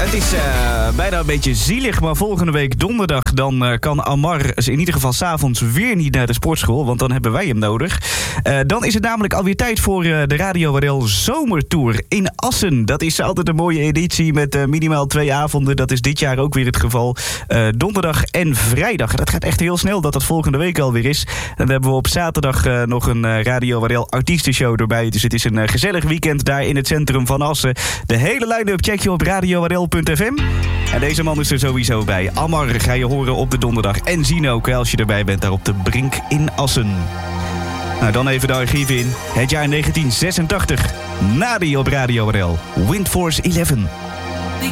Het is bijna een beetje zielig, maar volgende week donderdag... dan kan Amar in ieder geval 's avonds weer niet naar de sportschool... want dan hebben wij hem nodig. Dan is het namelijk alweer tijd voor de Radio Waddel Zomertour in Assen. Dat is altijd een mooie editie met minimaal 2 avonden. Dat is dit jaar ook weer het geval. Donderdag en vrijdag. Dat gaat echt heel snel dat volgende week alweer is. Dan hebben we op zaterdag nog een Radio Waddel artiestenshow erbij. Dus het is een gezellig weekend daar in het centrum van Assen. De hele line-up check je op radiowaddel.fm. En deze man is er sowieso bij. Amar ga je horen op de donderdag. En zien ook als je erbij bent daar op de Brink in Assen. Nou, dan even de archieven in. Het jaar 1986. Nadi op Radio Waddel. Windforce 11.